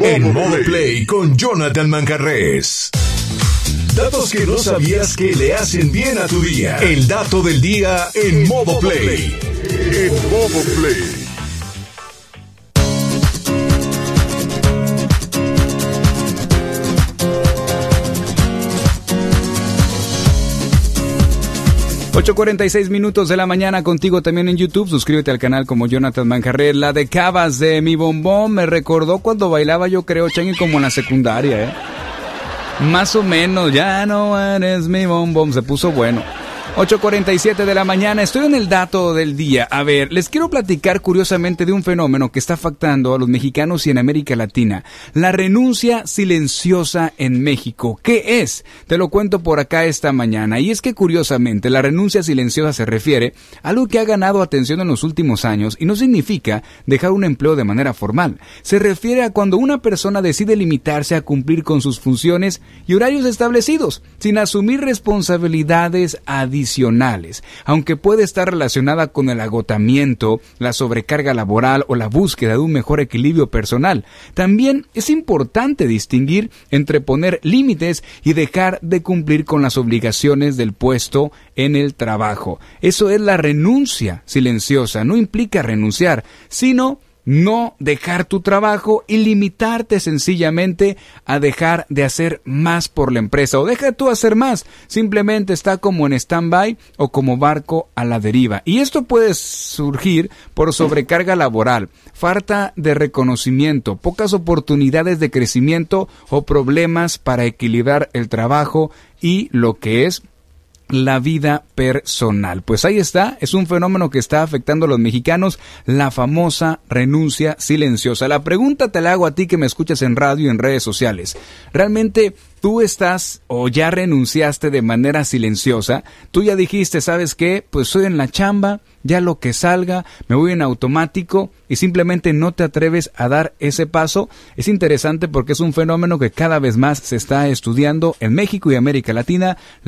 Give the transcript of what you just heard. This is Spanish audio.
En Modo Play con Jonathan Manjarrés. Datos que no sabías que le hacen bien a tu día. El dato del día en Modo Play. En Modo Play. ...8:46 de la mañana contigo también en YouTube. Suscríbete al canal como Jonathan Manjarrés. La de Cabas de Mi Bombón me recordó cuando bailaba, yo creo, Changi, como en la secundaria, Más o menos, ya no eres mi bombón. Se puso bueno. 8:47 de la mañana, estoy en el dato del día. A ver, les quiero platicar curiosamente de un fenómeno que está afectando a los mexicanos y en América Latina. La renuncia silenciosa en México. ¿Qué es? Te lo cuento por acá esta mañana. Y es que curiosamente la renuncia silenciosa se refiere a algo que ha ganado atención en los últimos años y no significa dejar un empleo de manera formal. Se refiere a cuando una persona decide limitarse a cumplir con sus funciones y horarios establecidos, sin asumir responsabilidades adicionales. Aunque puede estar relacionada con el agotamiento, la sobrecarga laboral o la búsqueda de un mejor equilibrio personal, también es importante distinguir entre poner límites y dejar de cumplir con las obligaciones del puesto en el trabajo. Eso es la renuncia silenciosa. No implica renunciar, sino no dejar tu trabajo y limitarte sencillamente a dejar de hacer más por la empresa, o deja tú hacer más, simplemente está como en stand-by o como barco a la deriva. Y esto puede surgir por sobrecarga laboral, falta de reconocimiento, pocas oportunidades de crecimiento o problemas para equilibrar el trabajo y lo que es la vida personal. Pues ahí está, es un fenómeno que está afectando a los mexicanos, la famosa renuncia silenciosa. La pregunta te la hago a ti que me escuchas en radio y en redes sociales. ¿Realmente tú estás o ya renunciaste de manera silenciosa? Tú ya dijiste, ¿sabes qué? Pues estoy en la chamba, ya lo que salga, me voy en automático y simplemente no te atreves a dar ese paso. Es interesante porque es un fenómeno que cada vez más se está estudiando en México y América Latina.